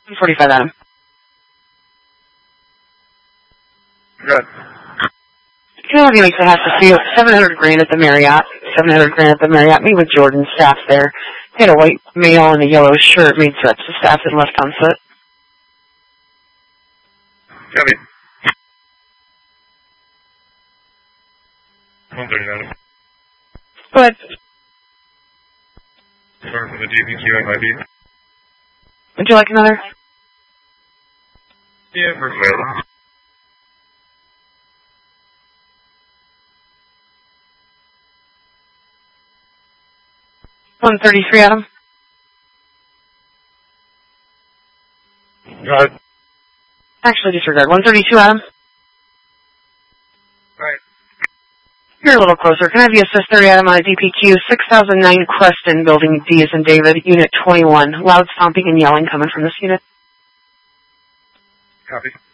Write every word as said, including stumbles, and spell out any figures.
forty-five, Adam. Good. You know what he makes a house to see? seven hundred grand at the Marriott. seven hundred grand at the Marriott. Me with Jordan staff there. He had a white male in a yellow shirt made sets the staff and left on set. Copy. one thirty-nine. Go ahead. Sorry for the D P Q and I B. Would you like another? Yeah, first available. one thirty-three, Adam. Got it. Actually, disregard. one thirty-two, Adam. Right. You're a little closer. Can I have you assist thirty, Adam, on a D P Q? six thousand nine Creston, building D as in David, unit twenty-one. Loud stomping and yelling coming from this unit. Copy.